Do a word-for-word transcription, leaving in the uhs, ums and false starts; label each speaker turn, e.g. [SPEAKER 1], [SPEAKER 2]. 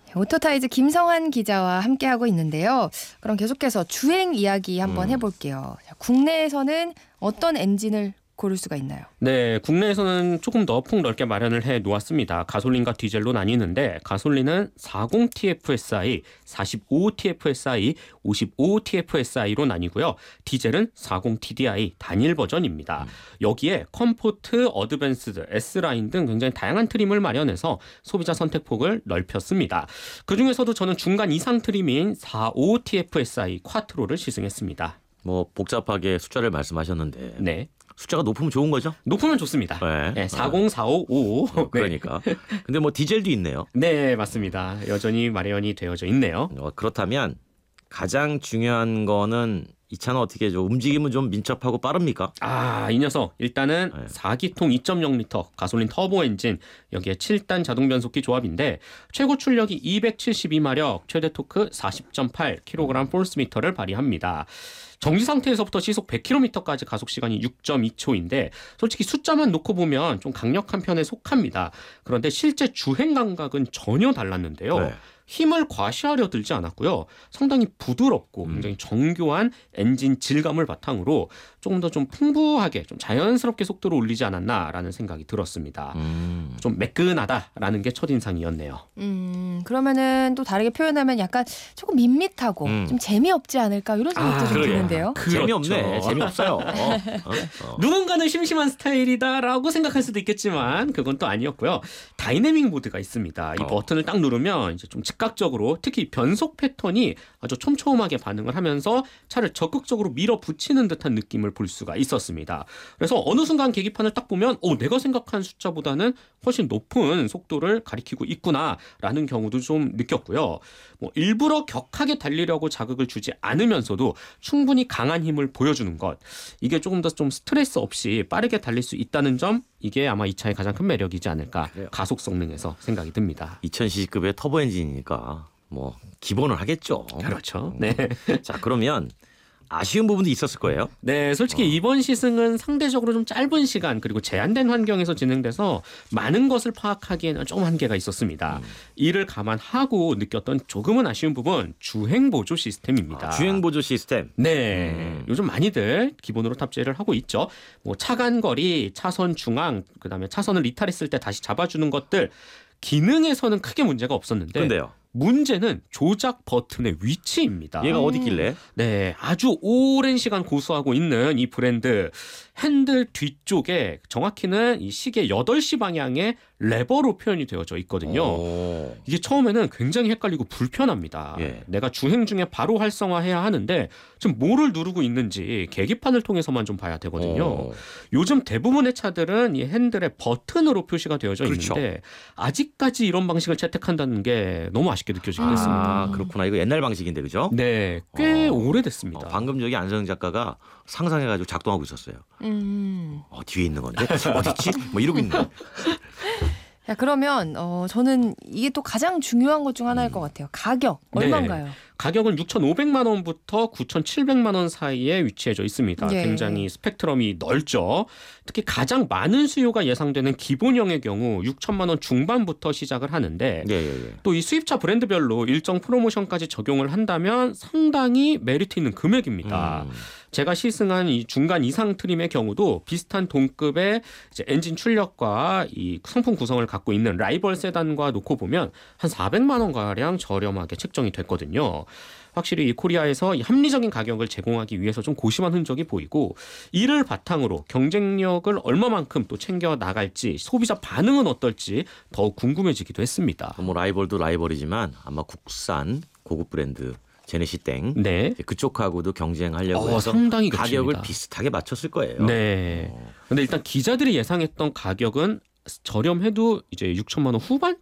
[SPEAKER 1] 오토타이즈 김성환 기자와 함께하고 있는데요. 그럼 계속해서 주행 이야기 한번
[SPEAKER 2] 음.
[SPEAKER 1] 해볼게요. 자, 국내에서는 어떤 엔진을 고를 수가 있나요?
[SPEAKER 3] 네, 국내에서는 조금 더 폭넓게 마련을 해 놓았습니다. 가솔린과 디젤로 나뉘는데 가솔린은 사십 티에프에스아이, 사십오 티에프에스아이, 오십오 티에프에스아이로 나뉘고요. 디젤은 사십 티디아이 단일 버전입니다. 여기에 컴포트, 어드밴스드, S라인 등 굉장히 다양한 트림을 마련해서 소비자 선택폭을 넓혔습니다. 그중에서도 저는 중간 이상 트림인 사십오 티에프에스아이 쿼트로를 시승했습니다.
[SPEAKER 2] 뭐 복잡하게 숫자를 말씀하셨는데
[SPEAKER 3] 네.
[SPEAKER 2] 숫자가 높으면 좋은 거죠?
[SPEAKER 3] 높으면 좋습니다.
[SPEAKER 2] 네.
[SPEAKER 3] 네, 사십, 사십오, 오십오.
[SPEAKER 2] 어, 그러니까. 근데 뭐 디젤도 있네요.
[SPEAKER 3] 네, 맞습니다. 여전히 마련이 되어져 있네요.
[SPEAKER 2] 어, 그렇다면 가장 중요한 거는 이 차는 어떻게 좀 움직임은 좀 민첩하고 빠릅니까?
[SPEAKER 3] 아, 이 녀석 일단은
[SPEAKER 2] 네.
[SPEAKER 3] 사 기통 이 점 영 리터 가솔린 터보 엔진, 여기에 칠 단 자동 변속기 조합인데 최고 출력이 이백칠십이 마력, 최대 토크 사십 점 팔 킬로그램 포스미터를 발휘합니다. 정지 상태에서부터 시속 백 킬로미터까지 가속 시간이 육 점 이 초인데 솔직히 숫자만 놓고 보면 좀 강력한 편에 속합니다. 그런데 실제 주행 감각은 전혀 달랐는데요.
[SPEAKER 2] 네.
[SPEAKER 3] 힘을 과시하려 들지 않았고요. 상당히 부드럽고
[SPEAKER 2] 음.
[SPEAKER 3] 굉장히 정교한 엔진 질감을 바탕으로 조금 더 좀 풍부하게 좀 자연스럽게 속도를 올리지 않았나라는 생각이 들었습니다.
[SPEAKER 2] 음.
[SPEAKER 3] 좀 매끈하다라는 게 첫인상이었네요.
[SPEAKER 1] 음, 그러면은 또 다르게 표현하면 약간 조금 밋밋하고
[SPEAKER 2] 음.
[SPEAKER 1] 좀 재미없지 않을까 이런 생각도
[SPEAKER 3] 아,
[SPEAKER 1] 좀
[SPEAKER 2] 그러게.
[SPEAKER 1] 드는데요.
[SPEAKER 2] 재미없네.
[SPEAKER 3] 그렇죠.
[SPEAKER 2] 재미없어요. 어? 어? 어.
[SPEAKER 3] 누군가는 심심한 스타일이다라고 생각할 수도 있겠지만 그건 또 아니었고요. 다이내믹 모드가 있습니다. 이
[SPEAKER 2] 어.
[SPEAKER 3] 버튼을 딱 누르면 이제 좀 즉각적으로 특히 변속 패턴이 아주 촘촘하게 반응을 하면서 차를 적극적으로 밀어붙이는 듯한 느낌을 볼 수가 있었습니다. 그래서 어느 순간 계기판을 딱 보면 오, 내가 생각한 숫자보다는 훨씬 높은 속도를 가리키고 있구나라는 경우도 좀 느꼈고요. 뭐 일부러 격하게 달리려고 자극을 주지 않으면서도 충분히 강한 힘을 보여주는 것. 이게 조금 더 좀 스트레스 없이 빠르게 달릴 수 있다는 점, 이게 아마 이 차의 가장 큰 매력이지 않을까.
[SPEAKER 2] 그래요.
[SPEAKER 3] 가속 성능에서 생각이 듭니다.
[SPEAKER 2] 이천 씨씨급의 터보 엔진이니까 뭐 기본을 하겠죠.
[SPEAKER 3] 그렇죠. 네.
[SPEAKER 2] 자, 그러면 아쉬운 부분도 있었을 거예요.
[SPEAKER 3] 네, 솔직히
[SPEAKER 2] 어.
[SPEAKER 3] 이번 시승은 상대적으로 좀 짧은 시간 그리고 제한된 환경에서 진행돼서 많은 것을 파악하기에는 좀 한계가 있었습니다.
[SPEAKER 2] 음.
[SPEAKER 3] 이를 감안하고 느꼈던 조금은 아쉬운 부분, 주행 보조 시스템입니다.
[SPEAKER 2] 아, 주행 보조 시스템.
[SPEAKER 3] 네,
[SPEAKER 2] 음.
[SPEAKER 3] 요즘 많이들 기본으로 탑재를 하고 있죠. 뭐 차간 거리, 차선 중앙, 그다음에 차선을 이탈했을 때 다시 잡아주는 것들 기능에서는 크게 문제가 없었는데
[SPEAKER 2] 근데요.
[SPEAKER 3] 문제는 조작 버튼의 위치입니다.
[SPEAKER 2] 얘가 어디길래?
[SPEAKER 3] 네, 아주 오랜 시간 고수하고 있는 이 브랜드 핸들 뒤쪽에 정확히는 이 시계 여덟 시 방향의 레버로 표현이 되어져 있거든요.
[SPEAKER 2] 오.
[SPEAKER 3] 이게 처음에는 굉장히 헷갈리고 불편합니다.
[SPEAKER 2] 예.
[SPEAKER 3] 내가 주행 중에 바로 활성화해야 하는데 지금 뭐를 누르고 있는지 계기판을 통해서만 좀 봐야 되거든요.
[SPEAKER 2] 오.
[SPEAKER 3] 요즘 대부분의 차들은 이 핸들에 버튼으로 표시가 되어져
[SPEAKER 2] 그렇죠.
[SPEAKER 3] 있는데 아직까지 이런 방식을 채택한다는 게 너무 아쉽게 느껴지긴 했습니다.
[SPEAKER 2] 아, 그렇구나. 이거 옛날 방식인데 그죠?
[SPEAKER 3] 네, 꽤
[SPEAKER 2] 어.
[SPEAKER 3] 오래됐습니다.
[SPEAKER 2] 어, 방금 저기 안성 작가가 상상해가지고 작동하고 있었어요.
[SPEAKER 1] 음.
[SPEAKER 2] 어, 뒤에 있는 건데 어딨지? 뭐 이러고 있는.
[SPEAKER 1] 자, 그러면 어, 저는 이게 또 가장 중요한 것 중 하나일 것 같아요. 가격
[SPEAKER 3] 네.
[SPEAKER 1] 얼마인가요?
[SPEAKER 3] 가격은 육천오백만 원부터 구천칠백만 원 사이에 위치해져 있습니다.
[SPEAKER 1] 예.
[SPEAKER 3] 굉장히 스펙트럼이 넓죠. 특히 가장 많은 수요가 예상되는 기본형의 경우 육천만 원 중반부터 시작을 하는데
[SPEAKER 2] 예, 예, 예.
[SPEAKER 3] 또 이 수입차 브랜드별로 일정 프로모션까지 적용을 한다면 상당히 메리트 있는 금액입니다.
[SPEAKER 2] 음.
[SPEAKER 3] 제가 시승한 이 중간 이상 트림의 경우도 비슷한 동급의 이제 엔진 출력과 이 성품 구성을 갖고 있는 라이벌 세단과 놓고 보면 한 사백만 원 가량 저렴하게 책정이 됐거든요. 확실히 이 코리아에서 이 합리적인 가격을 제공하기 위해서 좀 고심한 흔적이 보이고 이를 바탕으로 경쟁력을 얼마만큼 또 챙겨 나갈지 소비자 반응은 어떨지 더욱 궁금해지기도 했습니다.
[SPEAKER 2] 뭐 라이벌도 라이벌이지만 아마 국산 고급 브랜드 제네시 땡
[SPEAKER 3] 네.
[SPEAKER 2] 그쪽하고도 경쟁하려고
[SPEAKER 3] 어,
[SPEAKER 2] 해서
[SPEAKER 3] 상당히
[SPEAKER 2] 가격을
[SPEAKER 3] 겹칩니다.
[SPEAKER 2] 비슷하게 맞췄을 거예요.
[SPEAKER 3] 네.
[SPEAKER 2] 어.
[SPEAKER 3] 근데 일단 기자들이 예상했던 가격은 저렴해도 이제 육천만 원 후반